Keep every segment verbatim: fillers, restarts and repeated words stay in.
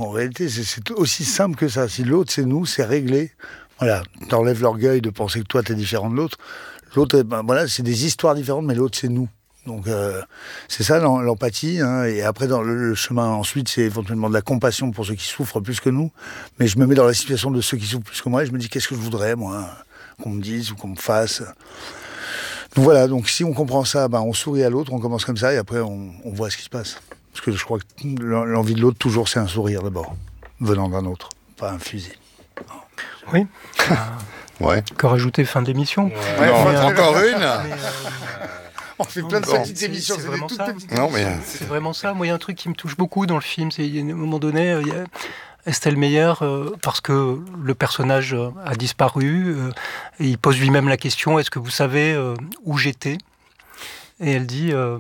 en réalité, c'est, c'est aussi simple que ça. Si l'autre, c'est nous, c'est réglé. Voilà, t'enlèves l'orgueil de penser que toi, t'es différent de l'autre. L'autre, ben, voilà, c'est des histoires différentes, mais l'autre, c'est nous. Donc, euh, c'est ça l'empathie. Hein. Et après, dans le, le chemin, ensuite, c'est éventuellement de la compassion pour ceux qui souffrent plus que nous. Mais je me mets dans la situation de ceux qui souffrent plus que moi et je me dis, qu'est-ce que je voudrais, moi, qu'on me dise ou qu'on me fasse. Donc voilà, donc si on comprend ça, ben, on sourit à l'autre, on commence comme ça et après, on, on voit ce qui se passe. Parce que je crois que l'envie de l'autre, toujours, c'est un sourire d'abord, venant d'un autre, pas un fusil. Oui. Ouais. Encore ajouter fin d'émission. Ouais. Non, mais, encore euh, une. Mais, euh, on fait plein de bon, petites émissions. C'est, c'est vraiment ça. Non, mais c'est vraiment ça. Moi, il y a un truc qui me touche beaucoup dans le film. C'est à un moment donné, il y a Estelle Meyer, euh, parce que le personnage a disparu, euh, et il pose lui-même la question, est-ce que vous savez euh, où j'étais ? Et elle dit... Euh,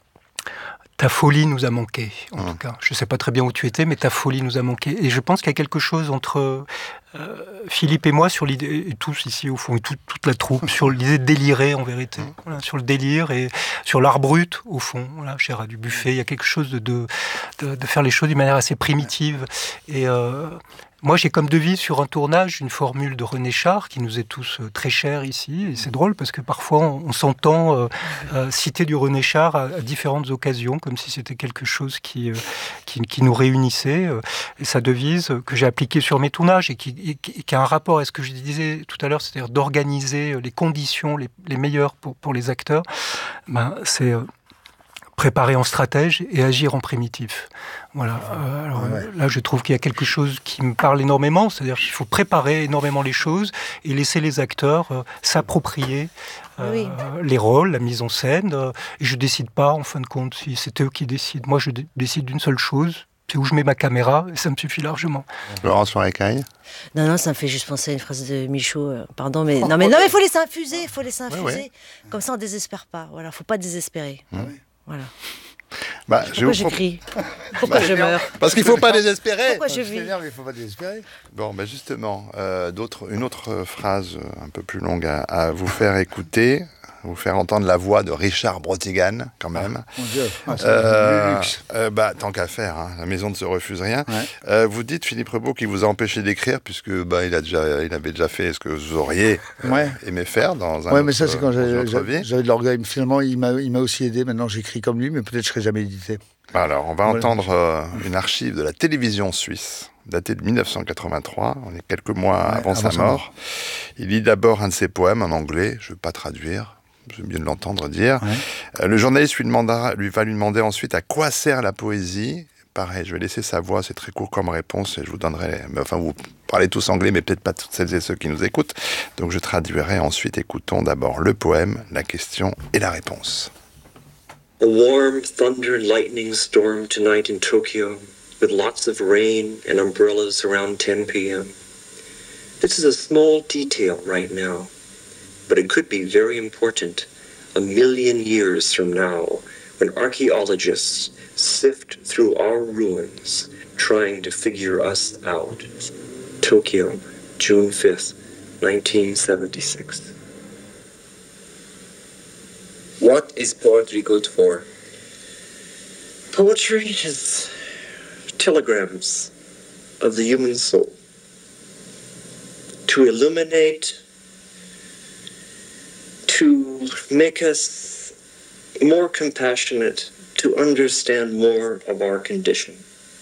ta folie nous a manqué, en mmh. tout cas. Je ne sais pas très bien où tu étais, mais ta folie nous a manqué. Et je pense qu'il y a quelque chose entre euh, Philippe et moi, sur l'idée, et tous ici au fond, et tout, toute la troupe, sur l'idée de délirer en vérité. Mmh. Voilà, sur le délire et sur l'art brut, au fond. Voilà, cher à du buffet, il y a quelque chose de, de, de, de faire les choses d'une manière assez primitive. Et... Euh, Moi, j'ai comme devise sur un tournage une formule de René Char, qui nous est tous euh, très cher ici. Et c'est drôle parce que parfois, on, on s'entend euh, euh, citer du René Char à, à différentes occasions, comme si c'était quelque chose qui, euh, qui, qui nous réunissait. Euh, et sa devise, euh, que j'ai appliquée sur mes tournages et qui, et, et qui a un rapport à ce que je disais tout à l'heure, c'est-à-dire d'organiser les conditions les, les meilleures pour, pour les acteurs, ben, c'est... Euh, préparer en stratège et agir en primitif. Voilà. Euh, alors, ouais. Là, je trouve qu'il y a quelque chose qui me parle énormément, c'est-à-dire qu'il faut préparer énormément les choses et laisser les acteurs euh, s'approprier euh, oui. les rôles, la mise en scène. Euh, et je décide pas, en fin de compte, si c'est eux qui décident. Moi, je d- décide d'une seule chose, c'est où je mets ma caméra, et ça me suffit largement. Laurence Forécaille ? Non, non, ça me fait juste penser à une phrase de Michaud. Euh, pardon, mais non, mais non, mais faut laisser infuser, faut laisser infuser. Ouais, ouais. Comme ça, on désespère pas. Voilà, faut pas désespérer. Mmh. Voilà. Bah, Pourquoi je j'écris Pourquoi bah, je meurs Parce qu'il ne faut pas désespérer. Pourquoi je vis mais il ne faut pas désespérer. Bon, bah justement, euh, d'autres, une autre phrase un peu plus longue à, à vous faire écouter, vous faire entendre la voix de Richard Brotigan, quand même. Ah, mon Dieu, ah, c'est euh, du luxe. Euh, bah, tant qu'à faire, hein, la maison ne se refuse rien. Ouais. Euh, vous dites, Philippe Rebaud, qu'il vous a empêché d'écrire, puisque bah, il, a déjà, il avait déjà fait ce que vous auriez euh, ouais. aimé faire dans un ouais, autre, mais ça, c'est quand j'avais, j'avais, j'avais de l'orgueil. Finalement, il m'a, il m'a aussi aidé. Maintenant, j'écris comme lui, mais peut-être que je ne serai jamais édité. Alors, on va voilà. entendre euh, une archive de la télévision suisse, datée de dix-neuf cent quatre-vingt-trois, on est quelques mois ouais, avant, avant sa mort. mort. Il lit d'abord un de ses poèmes en anglais, je ne vais pas traduire, j'aime bien l'entendre dire. Ouais. Euh, le journaliste lui, demandera, lui va lui demander ensuite à quoi sert la poésie. Pareil, je vais laisser sa voix, c'est très court comme réponse, et je vous donnerai... Mais enfin, vous parlez tous anglais, mais peut-être pas toutes celles et ceux qui nous écoutent. Donc je traduirai ensuite, écoutons d'abord le poème, la question et la réponse. A warm thunder and lightning storm tonight in Tokyo, with lots of rain and umbrellas around ten p.m. This is a small detail right now, but it could be very important a million years from now, when archaeologists sift through our ruins, trying to figure us out. Tokyo, June fifth, nineteen seventy-six. What is poetry good for? Poetry is telegrams of the human soul. To illuminate, to make us more compassionate, to understand more of our condition.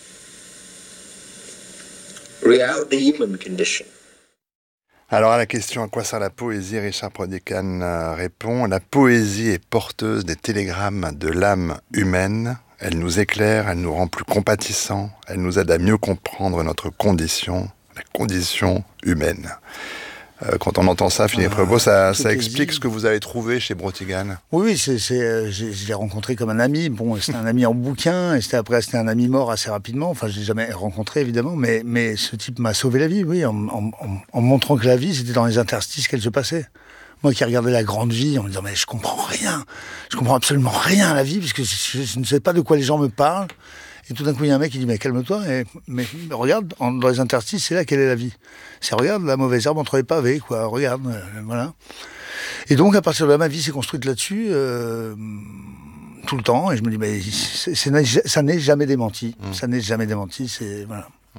Real- the human condition. Alors à la question à quoi sert la poésie, Richard Brotigan euh, répond: la poésie est porteuse des télégrammes de l'âme humaine. Elle nous éclaire, elle nous rend plus compatissants, elle nous aide à mieux comprendre notre condition, la condition humaine. Euh, quand on entend ça, Philippe ah, Rebaud, ça, ça explique ce que vous avez trouvé chez Brotigan. Oui, oui, c'est, c'est, euh, j'ai, je l'ai rencontré comme un ami. Bon, c'était un ami en bouquin, et c'était après, c'était un ami mort assez rapidement. Enfin, je l'ai jamais rencontré, évidemment, mais, mais ce type m'a sauvé la vie, oui, en, en, en, en montrant que la vie, c'était dans les interstices qu'elle se passait. Moi qui regardais la grande vie en me disant, mais je comprends rien, je comprends absolument rien à la vie, puisque je, je ne sais pas de quoi les gens me parlent. Et tout d'un coup, il y a un mec qui dit, mais calme-toi, et, mais regarde, en, dans les interstices, c'est là quelle est la vie. C'est, regarde, la mauvaise herbe entre les pavés, quoi, regarde, euh, voilà. Et donc, à partir de là, ma vie s'est construite là-dessus, euh, tout le temps, et je me dis, mais c'est, c'est, ça n'est jamais démenti, mmh. ça n'est jamais démenti, c'est, voilà.